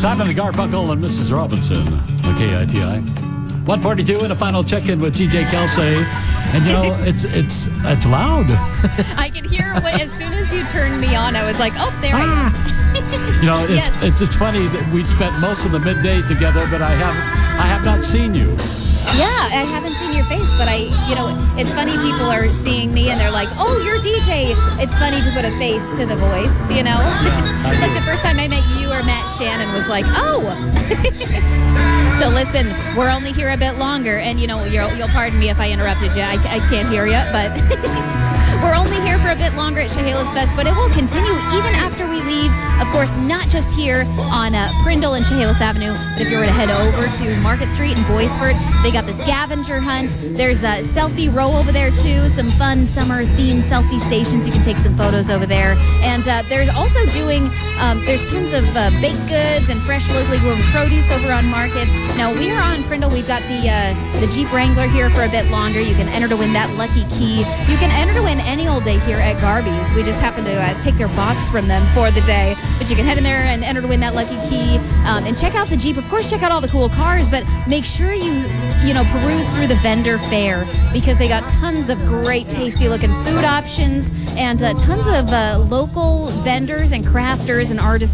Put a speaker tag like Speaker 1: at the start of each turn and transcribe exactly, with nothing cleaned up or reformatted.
Speaker 1: Simon and Garfunkel and Missus Robinson on K I T I. one forty-two and a final check-in with G J Kelsey. And, you know, it's it's it's loud.
Speaker 2: I could hear what, as soon as you turned me on, I was like, oh, there
Speaker 1: ah.
Speaker 2: I am.
Speaker 1: You know, it's,
Speaker 2: Yes.
Speaker 1: it's it's funny that we spent most of the midday together, but I have I have not seen you.
Speaker 2: Yeah, I haven't seen your face, but I, you know, it's funny people are seeing me and they're like, oh, you're D J. It's funny to put a face to the voice, you know?
Speaker 1: Yeah,
Speaker 2: It's like the first time I met you or Matt Shannon was like, oh. So listen, we're only here a bit longer, and, you know, you'll, you'll pardon me if I interrupted you. I, I can't hear you, but we're only here for a bit longer at Chehalis Fest, but it will continue even after we leave. Of course, not just here on uh, Prindle and Chehalis Avenue, but if you were to head over to Market Street in Boysford, they got the scavenger hunt. There's a selfie row over there too, some fun summer-themed selfie stations. You can take some photos over there. And uh, there's also doing, um, there's tons of uh, baked goods and fresh locally grown produce over on Market. Now, we are on Prindle. We've got the uh, the Jeep Wrangler here for a bit longer. You can enter to win that lucky key. You can enter to win any old day here at Garby's. We just happen to uh, take their box from them for the day. But you can head in there and enter to win that lucky key. Um, and check out the Jeep. Of course, check out all the cool cars, but make sure you, you know, peruse through the vendor fair, because they got tons of great, tasty-looking food options and uh, tons of uh, local vendors and crafters and artists